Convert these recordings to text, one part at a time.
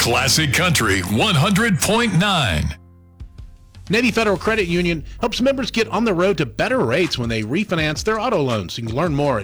Classic Country 100.9. Navy Federal Credit Union helps members get on the road to better rates when they refinance their auto loans. You can learn more at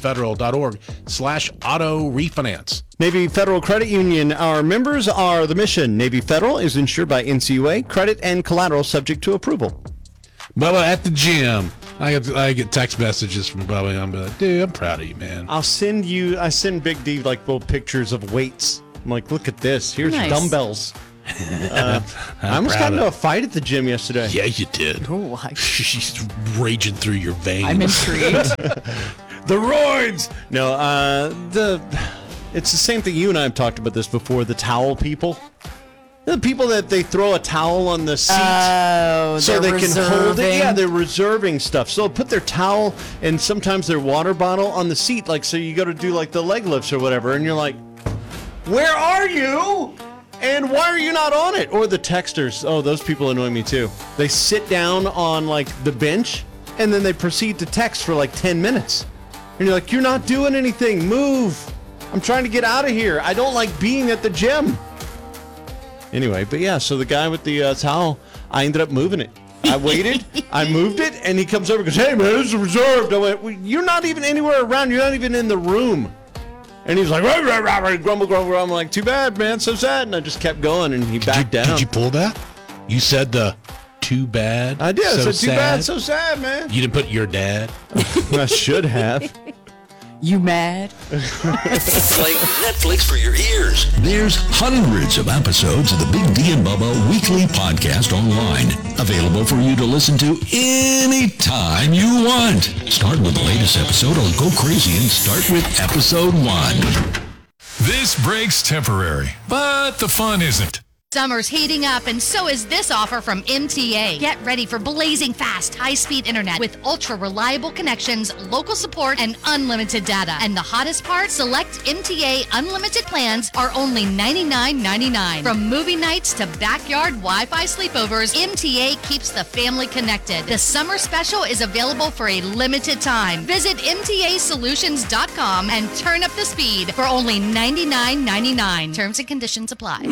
NavyFederal.org/auto refinance. Navy Federal Credit Union, our members are the mission. Navy Federal is insured by NCUA, credit and collateral subject to approval. Bubba at the gym. I get text messages from Bubba. I'm like, dude, I'm proud of you, man. I send Big D like little pictures of weights. I'm like, look at this. Here's dumbbells. I almost got into a fight at the gym yesterday. Yeah, you did. Oh, she's raging through your veins. I'm intrigued. The roids. No, it's the same thing. You and I have talked about this before. The towel people. The people that they throw a towel on the seat so they can hold it. Yeah, they're reserving stuff. So they'll put their towel and sometimes their water bottle on the seat. Like, so you go to do like the leg lifts or whatever, and you're like, where are you? And why are you not on it? Or the texters. Oh, those people annoy me too. They sit down on like the bench and then they proceed to text for like 10 minutes. And you're like, you're not doing anything. Move. I'm trying to get out of here. I don't like being at the gym. Anyway, but yeah, so the guy with the towel, I ended up moving it. I waited, I moved it, and he comes over and goes, hey man, this is reserved. I went, well, you're not even anywhere around. You're not even in the room. And he's like, rah, rah, rah, rah, grumble, grumble, grumble. I'm like, too bad, man, so sad. And I just kept going, and he backed down. Did you pull that? You said the too bad? I did. So I said, too sad. bad, so sad, man. You didn't put your dad? I should have. You mad? It's like Netflix for your ears. There's hundreds of episodes of the Big D and Bubba weekly podcast online, available for you to listen to anytime you want. Start with the latest episode or go crazy and start with episode 1. This break's temporary, but the fun isn't. Summer's heating up, and so is this offer from MTA. Get ready for blazing fast, high-speed internet with ultra-reliable connections, local support, and unlimited data. And the hottest part, select MTA unlimited plans are only $99.99. From movie nights to backyard Wi-Fi sleepovers, MTA keeps the family connected. The summer special is available for a limited time. Visit MTAsolutions.com and turn up the speed for only $99.99. Terms and conditions apply.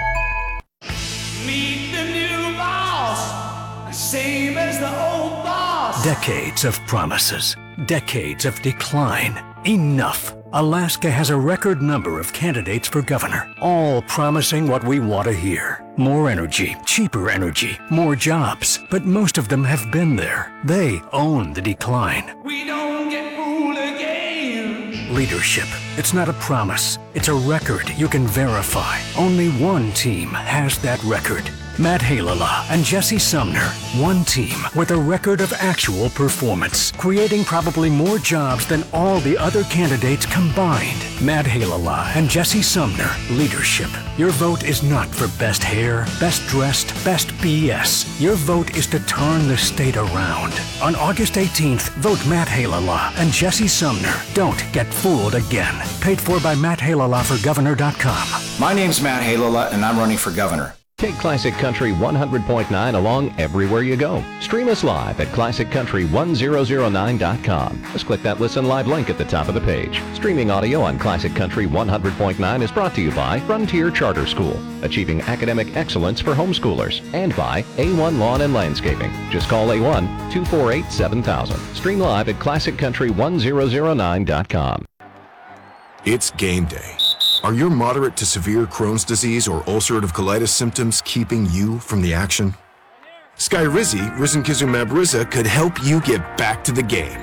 Meet the new boss, same as the old boss. Decades of promises, decades of decline. Enough. Alaska has a record number of candidates for governor, all promising what we want to hear. More energy, cheaper energy, more jobs. But most of them have been there. They own the decline. We don't get fooled again. Leadership. It's not a promise. It's a record you can verify. Only one team has that record. Matt Halala and Jesse Sumner. One team with a record of actual performance, creating probably more jobs than all the other candidates combined. Matt Halala and Jesse Sumner. Leadership. Your vote is not for best hair, best dressed, best BS. Your vote is to turn the state around. On August 18th, vote Matt Halala and Jesse Sumner. Don't get fooled again. Paid for by MattHalalaForGovernor.com. My name's Matt Halala, and I'm running for governor. Take Classic Country 100.9 along everywhere you go. Stream us live at ClassicCountry1009.com. Just click that Listen Live link at the top of the page. Streaming audio on Classic Country 100.9 is brought to you by Frontier Charter School, achieving academic excellence for homeschoolers, and by A1 Lawn and Landscaping. Just call A1 248-7000. Stream live at ClassicCountry1009.com. It's game day. Are your moderate to severe Crohn's disease or ulcerative colitis symptoms keeping you from the action? Skyrizi, risankizumab Riza, could help you get back to the game.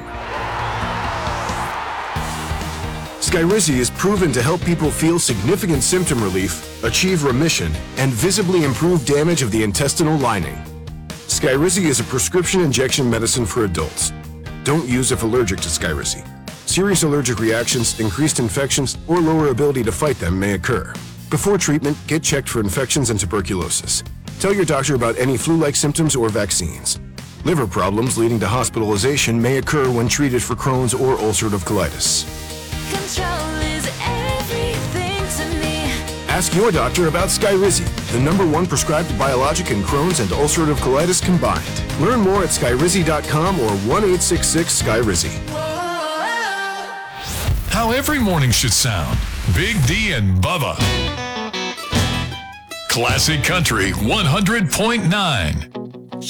Skyrizi is proven to help people feel significant symptom relief, achieve remission, and visibly improve damage of the intestinal lining. Skyrizi is a prescription injection medicine for adults. Don't use if allergic to Skyrizi. Serious allergic reactions, increased infections, or lower ability to fight them may occur. Before treatment, get checked for infections and tuberculosis. Tell your doctor about any flu-like symptoms or vaccines. Liver problems leading to hospitalization may occur when treated for Crohn's or ulcerative colitis. Control is everything to me. Ask your doctor about Skyrizi, the #1 prescribed biologic in Crohn's and ulcerative colitis combined. Learn more at Skyrizi.com or 1-866-SKYRIZI. How every morning should sound. Big D and Bubba. Classic Country 100.9.